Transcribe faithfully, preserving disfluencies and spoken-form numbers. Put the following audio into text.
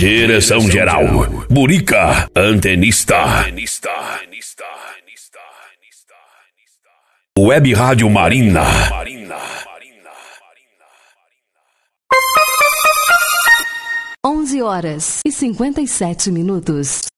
Direção-geral, Burica, antenista. Web Rádio Marina. onze horas e cinquenta e sete minutos.